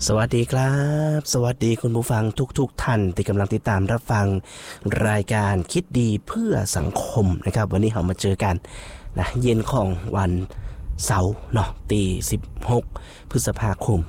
สวัสดีครับสวัสดีคุณผู้ฟังทุกท่านที่กำลังติดตามรับฟังรายการคิดดีเพื่อสังคมนะครับวันนี้เรามาเจอกันนะเย็นของวันเสาร์เนาะตี16พฤษภาคม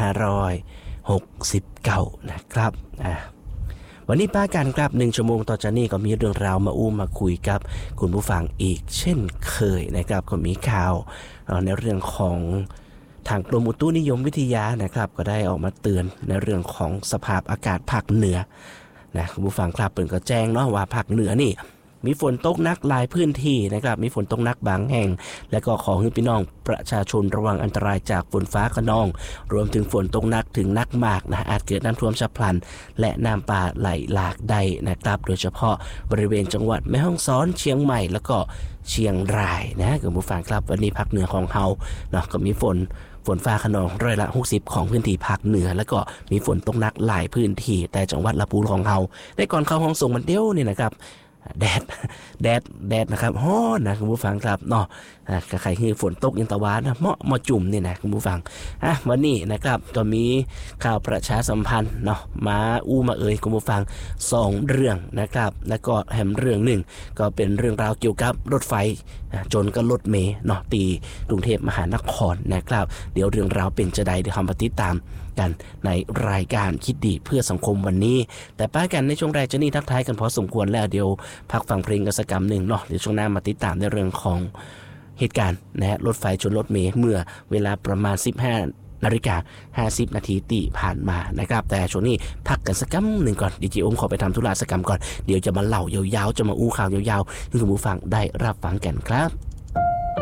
2569นะครับวันนี้ป้ากันครับ1ชั่วโมงต่อจากนี้ก็มีเรื่องราวมามาคุยกับคุณผู้ฟังอีกเช่นเคยนะครับก็มีข่าวในเรื่องของทางกรมอุตุนิยมวิทยานะครับก็ได้ออกมาเตือนในเรื่องของสภาพอากาศภาคเหนือนะคุณผู้ฟังครับเปิ่นก็แจ้งเนาะว่าภาคเหนือนี่มีฝนตกหนักหลายพื้นที่นะครับมีฝนตกหนักบางแห่งและก็ขอให้พี่น้องประชาชนระวังอันตรายจากฝนฟ้าคะนองรวมถึงฝนตกหนักถึงหนักมากนะอาจเกิดน้ำท่วมฉับพลันและน้ำป่าไหลหลากได้นะครับโดยเฉพาะบริเวณจังหวัดแม่ฮ่องสอนเชียงใหม่แล้วก็เชียงรายนะคุณผู้ฟังครับวันนี้ภาคเหนือของเฮาเนาะก็มีฝนฟ้าคะนองร้อยละ60ของพื้นที่ภาคเหนือแล้วก็มีฝนตกหนักหลายพื้นที่แต่จังหวัดลำพูนของเฮาได้ก่อนเข้าห้องส่งมันเดียวนี่นะครับแดดนะครับฮ้อนนะคุณผู้ฟังครับเนาะใครคือฝนตกอินตะวันนะเหมาะจุ่มนี่นะคุณผู้ฟังวันนี้นะครับก็มีข่าวประชาสัมพันธ์เนาะมาคุณผู้ฟัง2เรื่องนะครับแล้วก็แถมเรื่องหนึ่งก็เป็นเรื่องราวเกี่ยวกับรถไฟจนก็รถเมล์เนาะตีกรุงเทพมหานครนะครับเดี๋ยวเรื่องราวเป็นจะใดเดี๋ยวคำปฏิตามกันในรายการคิดดีเพื่อสังคมวันนี้แต่ป้ากันในช่วงแรกจะนี่ทักทายกันพอสมควรแล้วเดี๋ยวพักฟังเพลงกันสักกำหนึ่งเนาะเดี๋ยวช่วงหน้ามาติดตามในเรื่องของเหตุการณ์นะฮะรถไฟชนรถเมล์เมื่อเวลาประมาณ 15:50 นาทีที่ผ่านมานะครับแต่ช่วงนี้พักกันสักกำหนึ่งก่อนดิจิโอมขอไปทำธุระสักกำก่อนเดี๋ยวจะมาเล่ายาวๆจะมาอู้ข่าวยาวๆให้คุณผู้ฟังได้รับฟังกันครับ